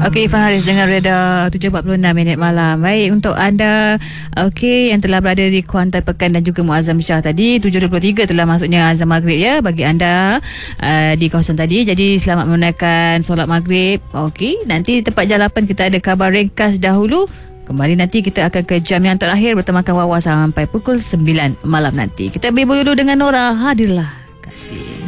Okey, Irfan Haris dengan Reda 7.46 malam. Baik, untuk anda yang telah berada di Kuantan Pekan dan juga Muazzam Shah tadi, 7.23 telah masuknya azan maghrib ya bagi anda di kawasan tadi. Jadi selamat menunaikan solat maghrib. Okey, nanti tempat jam 8 kita ada khabar ringkas dahulu. Kembali nanti kita akan ke jam yang terakhir bertemakan Wawa sampai pukul 9 malam nanti. Kita beri dulu dengan Nora. Hadirlah kasih.